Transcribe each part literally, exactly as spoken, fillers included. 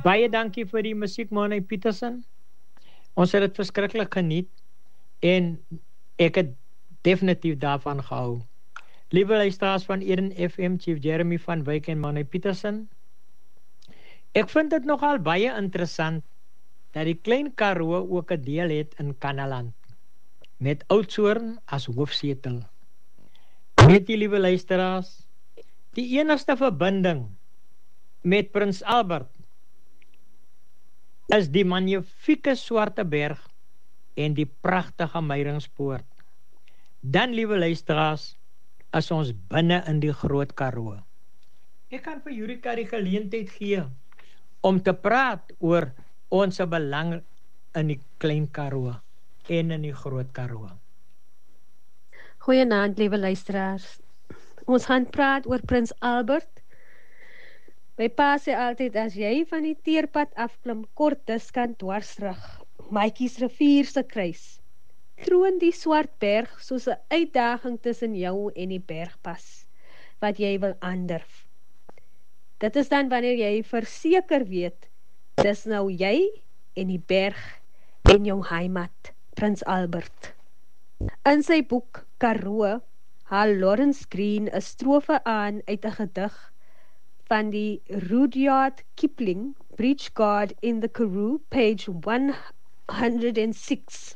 Baie dankie vir die musiek, Monay Petersen. Ons het dit verskriklik geniet en ek het definitief daarvan gehou. Liewe luisteraars van Eden F M, Chief Jeremy van Wyk en Monay Petersen. Ek vind dit nogal baie interessant dat die Klein Karoo ook 'n deel het in Kanaland, met Oudtshoorn as hoofsetel. Weet jy, liewe luisteraars, die enigste verbinding met Prins Albert is die magnifieke Swarte Berg en die pragtige Meyringspoort. Dan, liewe luisteraars, is ons binne in die Groot Karoo. Ek kan vir Jurika die geleentheid gee om te praat oor ons belang in die Klein Karoo en in die Groot Karoo. Goeienaand, liewe luisteraars. Ons gaan praat oor Prins Albert. My pa sê altyd, as jy van die teerpad afklim, kort diskant dwarsrug, Maatjies rivier se kruis, troon die Swart Berg soos 'n uitdaging tussen jou en die bergpas, wat jy wil aandurf. Dit is dan wanneer jy verseker weet, dis nou jy en die berg en jou heimat, Prins Albert. In sy boek Karoo haal Lawrence Green 'n strofe aan uit 'n gedig van die Rudyard Kipling, Breach Guard in the Karoo, page one hundred six.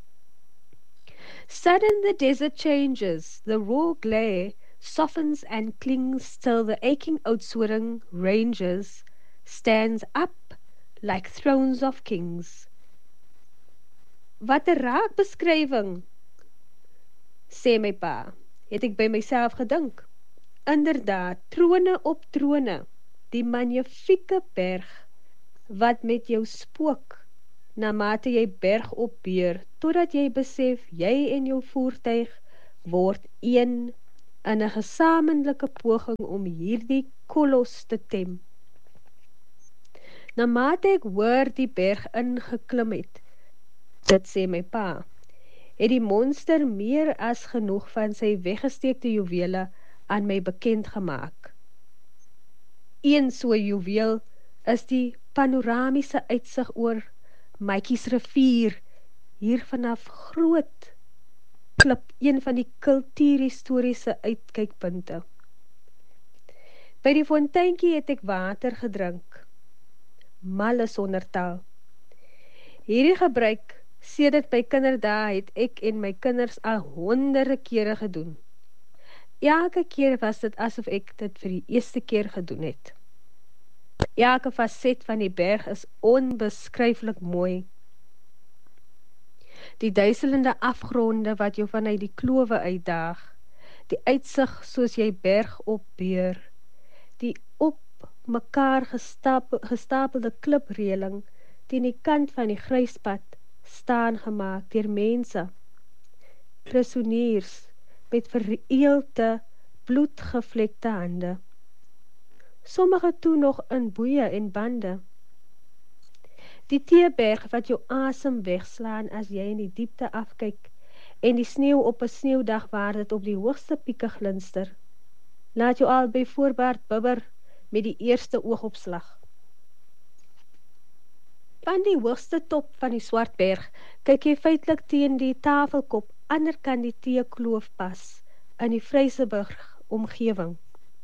Sudden the desert changes, the raw glare softens and clings till the aching Oudtshoorn ranges stands up like thrones of kings. Wat 'n raak beskrywing, sê my pa, het ek by myself gedink. Inderdaad, trone op trone, die magnifieke berg, wat met jou spook, naarmate jy berg opbeer, totdat jy besef, jy en jou voertuig word een in 'n gesamentlike poging om hierdie kolos te tem. Naarmate ek hoor die berg ingeklim het, dit sê my pa, het die monster meer as genoeg van sy weggesteekte juwele aan my bekend gemaak. Een so juweel is die panoramiese uitsig oor Maatjies rivier, hier vanaf Groot Klip, een van die kultuurhistoriese uitkykpunte. By die fonteintjie het ek water gedrink, malle sonder taal. Hierdie gebruik, sedert my kinderdae het ek en my kinders al honderde kere gedoen. Elke keer was dit asof ek dit vir die eerste keer gedoen het. Elke faset van die berg is onbeskryflik mooi. Die duiselende afgronde wat jou vanuit die klowe uitdaag, die uitsig soos jy berg opbeer, die op mekaar gestapel, gestapelde klipreling teen die kant van die gryspad staan gemaak deur mense, prisoniers met vereelde, bloedgevlekte hande. Sommige toe nog in boeie en bande. Die teeberg wat jou asem wegslaan as jy in die diepte afkyk en die sneeuw op 'n sneeuwdag waar dit op die hoogste pieke glinster, laat jou al by voorbaat bibber met die eerste oogopslag. Van die hoogste top van die Swart Berg kyk jy feitlik teen die Tafelkop ander kan die Teekloofpas in die Vryseburg omgewing.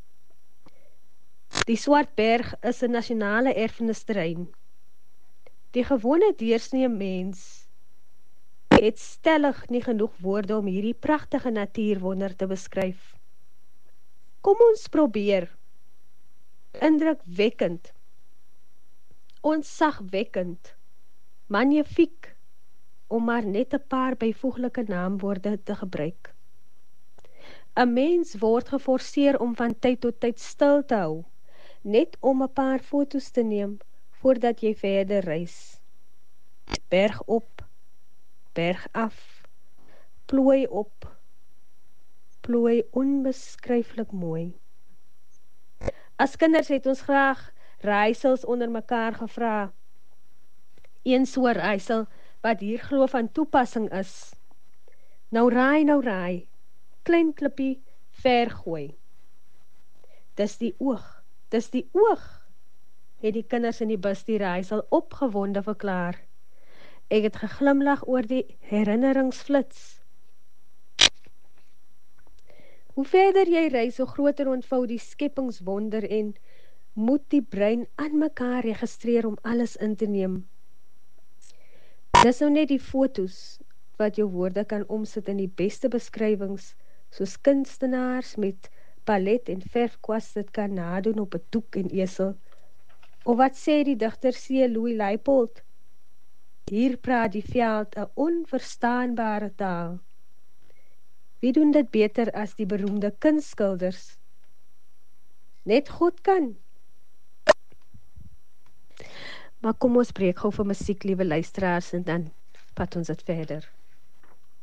Die Swart Berg is 'n nasionale erfenisterrein. Die gewone deursnee mens het stellig nie genoeg woorde om hierdie pragtige natuurwonder te beskryf. Kom ons probeer. Indrukwekkend, ontzagwekkend, magnifiek, om maar net 'n paar byvoeglike naamwoorde te gebruik. 'n Mens word geforseer om van tyd tot tyd stil te hou, net om 'n paar foto's te neem voordat jy verder reis. Berg op, berg af, plooi op, plooi onbeskryflik mooi. As kinders het ons graag raaisels onder mekaar gevra. Een soort raaisel wat hier glo van toepassing is. Nou raai, nou raai, klein klippie ver gooi. Dis die oog, dis die oog. het die kinders in die bus die raaisel opgewonde verklaar. Ek het geglimlag oor die herinneringsflits. Hoe verder jy reis, so groter ontvou die skepingswonder en moet die brein aan mekaar registreer om alles in te neem. Dis nou net die foto's wat jou woorde kan omsit in die beste beskrywings, soos kunstenaars met palet en verfkwas dit kan nadoen op 'n doek en esel. Of wat sê die digter C. Louis Leipold? Hier praat die veld 'n onverstaanbare taal. Wie doen dit beter as die beroemde kunstskilders? Net God kan. Maar kom ons breek gou vir musiek, liewe luisteraars, en dan vat ons dit verder.